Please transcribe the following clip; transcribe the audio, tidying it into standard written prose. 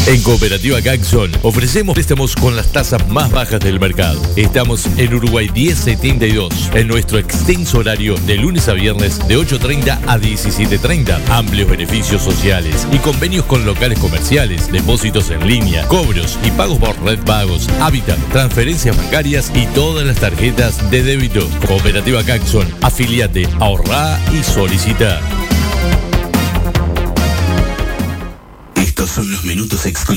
En Cooperativa Caxon ofrecemos préstamos con las tasas más bajas del mercado. Estamos en Uruguay 1072, en nuestro extenso horario de lunes a viernes de 8:30 a 17:30. Amplios beneficios sociales y convenios con locales comerciales, depósitos en línea, cobros y pagos por red pagos, hábitat, transferencias bancarias y todas las tarjetas de débito. Cooperativa Caxon, afiliate, ahorrá y solicita. Estos son los minutos exclusivos